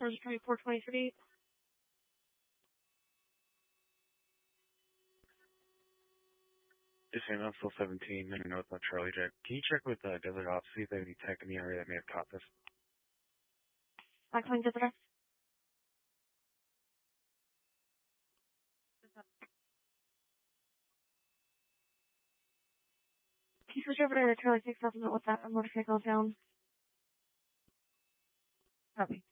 There's 2423. This I'm still 17, and I know it's not Charlie Jack. Can you check with Desert Ops, see if they have any tech in the area that may have caught this? I'm calling Desert Ops. Can you switch over to Charlie 6000 with that motorcycle down? Copy.